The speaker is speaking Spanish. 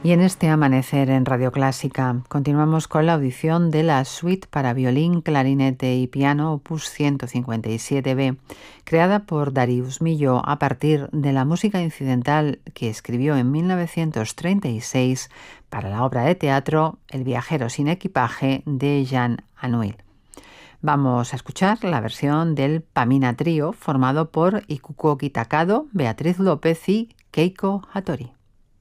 Y en este amanecer en Radio Clásica continuamos con la audición de la suite para violín, clarinete y piano opus 157b, creada por Darius Milhaud a partir de la música incidental que escribió en 1936 para la obra de teatro El viajero sin equipaje de Jean Anouilh. Vamos a escuchar la versión del Pamina Trío formado por Ikuko Kitakado, Beatriz López y Keiko Hattori.